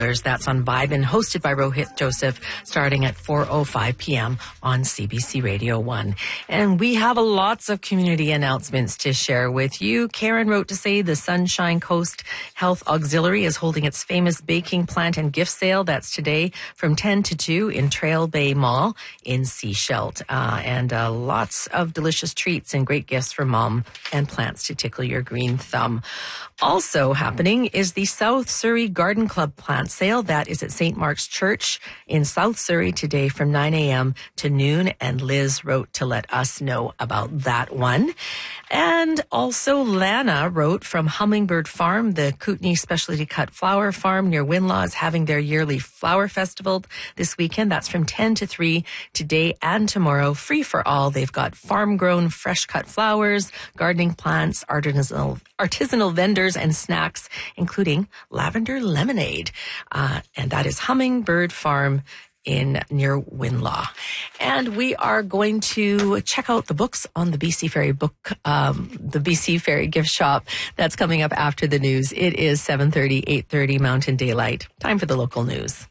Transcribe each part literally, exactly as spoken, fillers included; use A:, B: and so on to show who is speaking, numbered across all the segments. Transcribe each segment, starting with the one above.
A: That's on Vibe and hosted by Rohit Joseph, starting at four oh five p.m. on C B C Radio one. And we have lots of community announcements to share with you. Karen wrote to say the Sunshine Coast Health Auxiliary is holding its famous baking plant and gift sale. That's today from ten to two in Trail Bay Mall in Sechelt. Uh, and uh, lots of delicious treats and great gifts for mom and plants to tickle your green thumb. Also happening is the South Surrey Garden Club plant sale. That is at Saint Mark's Church in South Surrey today from nine a.m. to noon. And Liz wrote to let us know about that one. And also Lana wrote from Hummingbird Farm, the Kootenay Specialty Cut Flower Farm near Winlaw is having their yearly flower festival this weekend. That's from ten to three today and tomorrow, free for all. They've got farm-grown, fresh-cut flowers, gardening plants, artisanal, artisanal vendors, and snacks, including lavender lemonade. Uh, and that is Hummingbird Farm in near Winlaw. And we are going to check out the books on the B C Ferry book, um, the B C Ferry gift shop. That's coming up after the news. It is seven thirty, eight thirty Mountain Daylight. Time for the local news.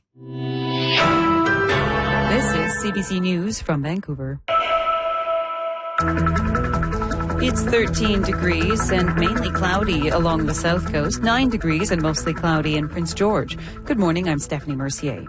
B: This is C B C News from Vancouver. It's thirteen degrees and mainly cloudy along the south coast, nine degrees and mostly cloudy in Prince George. Good morning, I'm Stephanie Mercier.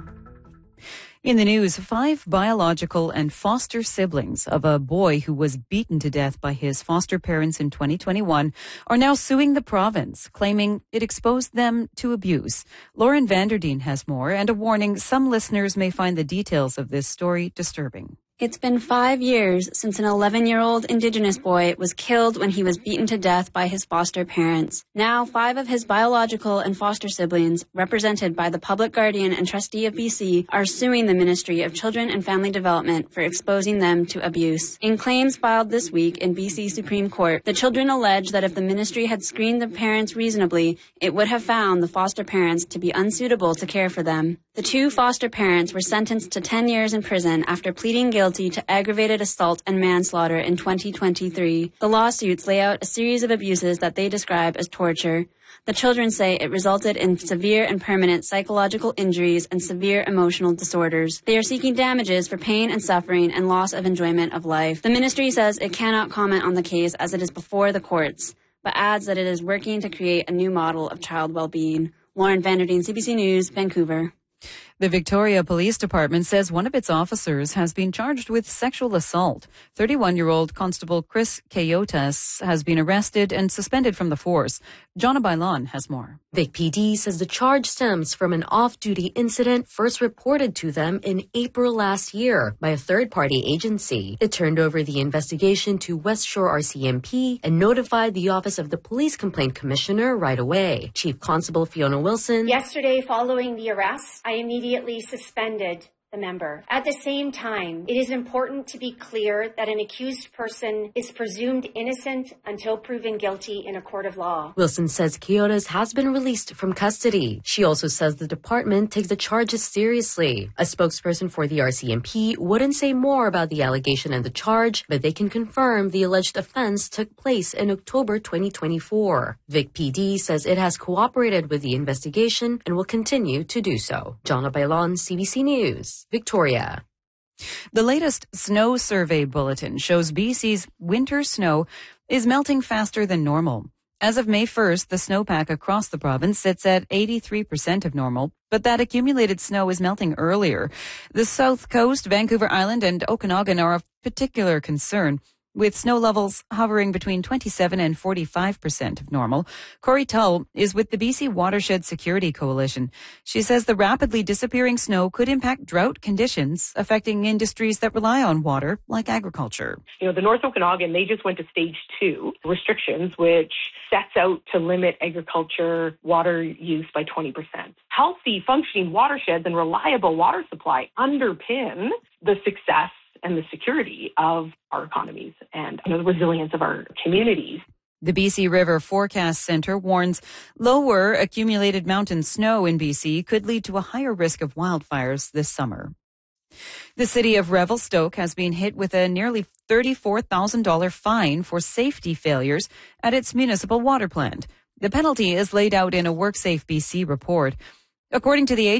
B: In the news, five biological and foster siblings of a boy who was beaten to death by his foster parents in twenty twenty-one are now suing the province, claiming it exposed them to abuse. Lauren Vanderdeen has more and a warning some listeners may find the details of this story disturbing.
C: It's been five years since an eleven-year-old Indigenous boy was killed when he was beaten to death by his foster parents. Now, five of his biological and foster siblings, represented by the Public Guardian and Trustee of B C, are suing the Ministry of Children and Family Development for exposing them to abuse. In claims filed this week in B C Supreme Court, the children allege that if the ministry had screened the parents reasonably, it would have found the foster parents to be unsuitable to care for them. The two foster parents were sentenced to ten years in prison after pleading guilty to aggravated assault and manslaughter in twenty twenty-three. The lawsuits lay out a series of abuses that they describe as torture. The children say it resulted in severe and permanent psychological injuries and severe emotional disorders. They are seeking damages for pain and suffering and loss of enjoyment of life. The ministry says it cannot comment on the case as it is before the courts, but adds that it is working to create a new model of child well-being. Lauren Vanderdeen, C B C News, Vancouver.
B: The Victoria Police Department says one of its officers has been charged with sexual assault. thirty-one-year-old Constable Chris Coyotas has been arrested and suspended from the force. Jonna Bailon has more.
D: Vic P D says the charge stems from an off-duty incident first reported to them in April last year by a third-party agency. It turned over the investigation to West Shore R C M P and notified the Office of the Police Complaint Commissioner right away. Chief Constable Fiona Wilson.
E: Yesterday, following the arrest, I immediately suspended the member. At the same time, it is important to be clear that an accused person is presumed innocent until proven guilty in a court of law.
D: Wilson says Coyotas has been released from custody. She also says the department takes the charges seriously. A spokesperson for the R C M P wouldn't say more about the allegation and the charge, but they can confirm the alleged offense took place in October twenty twenty-four. Vic P D says it has cooperated with the investigation and will continue to do so. Jonna Bailon, C B C News, Victoria.
B: The latest snow survey bulletin shows B C's winter snow is melting faster than normal. As of May first, the snowpack across the province sits at eighty-three percent of normal, but that accumulated snow is melting earlier. The South Coast, Vancouver Island, and Okanagan are of particular concern, with snow levels hovering between twenty-seven and forty-five percent of normal. Corey Tull is with the B C Watershed Security Coalition. She says the rapidly disappearing snow could impact drought conditions, affecting industries that rely on water, like agriculture.
F: You know, the North Okanagan, they just went to stage two restrictions, which sets out to limit agriculture water use by twenty percent. Healthy, functioning watersheds and reliable water supply underpin the success and the security of our economies and, you know, the resilience of our communities.
B: The B C River Forecast Centre warns lower accumulated mountain snow in B C could lead to a higher risk of wildfires this summer. The city of Revelstoke has been hit with a nearly thirty-four thousand dollars fine for safety failures at its municipal water plant. The penalty is laid out in a WorkSafe B C report. According to the